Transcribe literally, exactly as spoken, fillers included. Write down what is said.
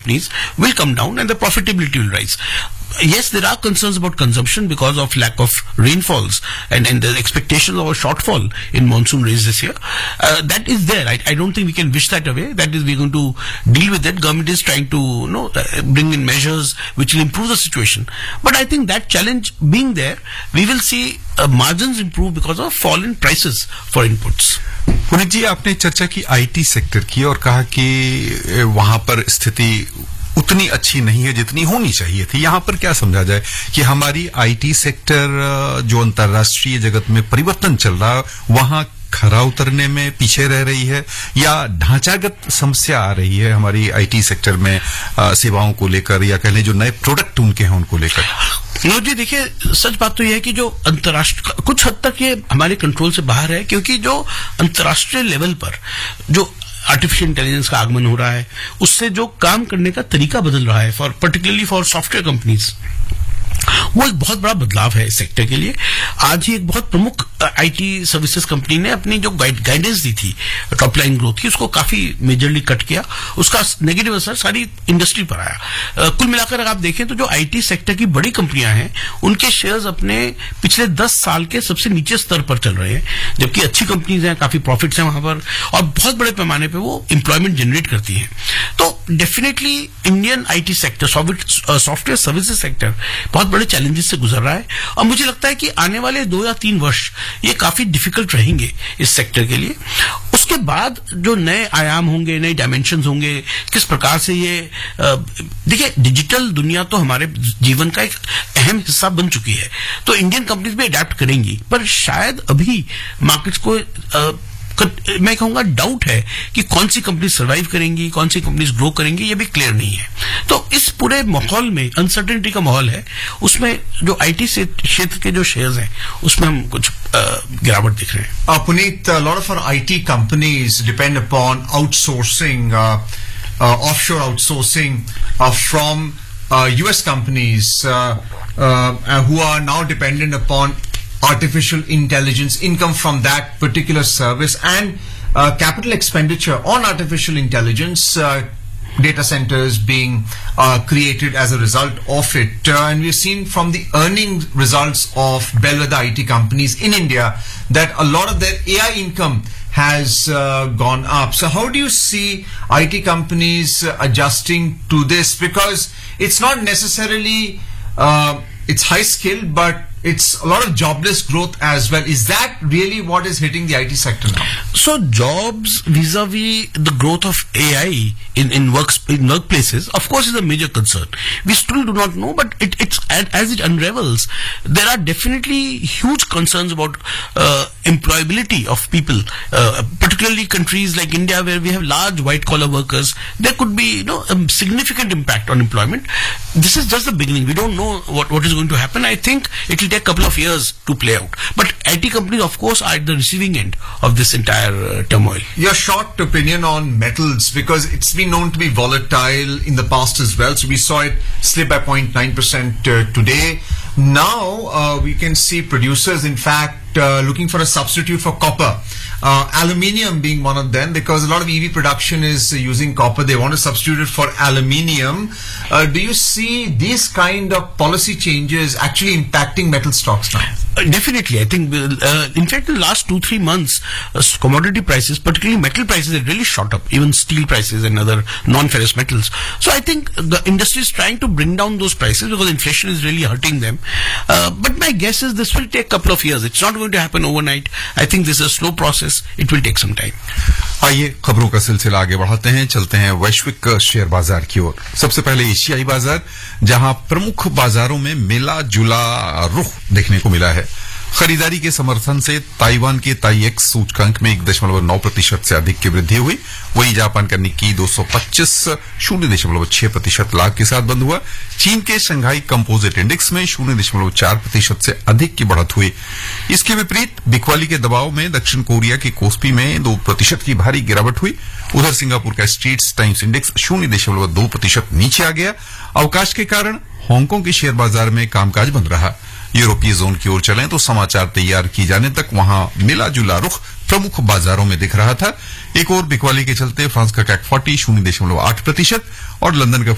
companies will come down and the profitability will rise. Yes, there are concerns about consumption because of lack of rainfalls and, and the expectation of a shortfall in monsoon rains this year. Uh, that is there. I, I don't think we can wish that away. That is, we're going to deal with it. Government is trying to, you know, uh, bring in measures which will improve the situation. But I think that challenge being there, we will see uh, margins improve because of fall in prices for inputs. Puneet जी, आपने चर्चा की IT sector की और कहा कि वहां पर स्थिति उतनी अच्छी नहीं है जितनी होनी चाहिए थी. यहां पर क्या समझा जाए कि हमारी आईटी सेक्टर जो अंतर्राष्ट्रीय जगत में परिवर्तन चल रहा है वहां खरा उतरने में पीछे रह रही है या ढांचागत समस्या आ रही है हमारी आईटी सेक्टर में आ, सेवाओं को लेकर या कह लें जो नए प्रोडक्ट उनके हैं उनको लेकर? नो जी, देखिए, सच बात तो यह है कि जो अंतर्राष्ट्रीय कुछ हद तक ये हमारे कंट्रोल से बाहर है, क्योंकि जो अंतर्राष्ट्रीय लेवल पर जो आर्टिफिशियल इंटेलिजेंस का आगमन हो रहा है उससे जो काम करने का तरीका बदल रहा है for particularly for software companies, वो एक बहुत बड़ा बदलाव है इस सेक्टर के लिए. आज ही एक बहुत प्रमुख आईटी सर्विसेज कंपनी ने अपनी जो गाइडेंस दी थी टॉप लाइन ग्रोथ की, उसको काफी मेजरली कट किया. उसका नेगेटिव असर सारी इंडस्ट्री पर आया. uh, कुल मिलाकर अगर आप देखें तो जो आईटी सेक्टर की बड़ी कंपनियां हैं उनके शेयर्स अपने पिछले दस साल के सबसे नीचे स्तर पर चल रहे हैं, जबकि अच्छी कंपनीज हैं, काफी प्रॉफिट्स हैं वहां पर और बहुत बड़े पैमाने पर वो एम्प्लॉयमेंट जनरेट करती हैं. तो definitely Indian IT sector, software services sector बहुत बड़े चैलेंजेस से गुजर रहा है और मुझे लगता है कि आने वाले दो या तीन वर्ष ये काफी डिफिकल्ट रहेंगे इस सेक्टर के लिए. उसके बाद जो नए आयाम होंगे, नए डायमेंशंस होंगे, किस प्रकार से ये देखिए, डिजिटल दुनिया तो हमारे जीवन का एक अहम हिस्सा बन चुकी है, तो इंडियन कंपनीज भी अडेप्ट करेंगी, पर शायद अभी मार्केट्स को आ, मैं कहूंगा डाउट है कि कौन सी कंपनी सर्वाइव करेंगी, कौन सी कंपनीज ग्रो करेंगी, ये भी क्लियर नहीं है. तो इस पूरे माहौल में अनसर्टेनिटी का माहौल है, उसमें जो आईटी क्षेत्र के जो शेयर्स हैं उसमें हम कुछ गिरावट देख रहे हैं. uh, Puneet, a lot of our I T companies depend upon outsourcing, uh, uh, offshore outsourcing uh, from uh, U S companies uh, uh, who are now dependent upon artificial intelligence, income from that particular service, and uh, capital expenditure on artificial intelligence, uh, data centers being uh, created as a result of it. Uh, and we've seen from the earning results of bellwether I T companies in India that a lot of their A I income has uh, gone up. So how do you see I T companies uh, adjusting to this? Because it's not necessarily uh, it's high skill, but it's a lot of jobless growth as well. Is that really what is hitting the I T sector now? So jobs vis-a-vis the growth of A I in, in works in workplaces, of course, is a major concern. We still do not know, but it, it's as it unravels, there are definitely huge concerns about uh, employability of people, uh, particularly countries like India where we have large white-collar workers. There could be, you know, a significant impact on employment. This is just the beginning. We don't know what, what is going to happen. I think it will take a couple of years to play out. But I T companies, of course, are at the receiving end of this entire uh, turmoil. Your short opinion on metals, because it's been known to be volatile in the past as well. So we saw it slip by zero point nine percent uh, today. Now uh, we can see producers, in fact, uh, looking for a substitute for copper. Uh, aluminium being one of them, because a lot of E V production is uh, using copper. They want to substitute it for aluminium. Uh, do you see these kind of policy changes actually impacting metal stocks now? Uh, definitely. I think, uh, in fact, in the last two, three months, uh, commodity prices, particularly metal prices, have really shot up, even steel prices and other non-ferrous metals. So I think the industry is trying to bring down those prices because inflation is really hurting them. Uh, but my guess is this will take a couple of years. It's not going to happen overnight. I think this is a slow process. It will take some time. आइए खबरों का सिलसिला आगे बढ़ाते हैं. चलते हैं वैश्विक शेयर बाजार की ओर. सबसे पहले एशियाई बाजार, जहां प्रमुख बाजारों में मिला जुला रुख देखने को मिला है. खरीदारी के समर्थन से ताइवान के ताईएक्स सूचकांक में एक दशमलव नौ प्रतिशत से अधिक की वृद्धि हुई. वहीं जापान का निक्की दो सौ पच्चीस शून्य दशमलव छह प्रतिशत लाभ के साथ बंद हुआ. चीन के शंघाई कंपोजिट इंडेक्स में शून्य दशमलव चार प्रतिशत से अधिक की बढ़त हुई. इसके विपरीत बिकवाली के दबाव में दक्षिण कोरिया के कोस्पी में दो प्रतिशत की भारी गिरावट हुई. उधर सिंगापुर का स्ट्रीट्स टाइम्स इंडेक्स शून्य दशमलव दो प्रतिशत नीचे आ गया. अवकाश के कारण हांगकांग के शेयर बाजार में कामकाज बंद रहा. यूरोपीय जोन की ओर चलें तो समाचार तैयार किए जाने तक वहां मिला जुला रुख प्रमुख बाजारों में दिख रहा था. एक और बिकवाली के चलते फ्रांस का कैक चालीस शून्य दशमलव आठ प्रतिशत और लंदन का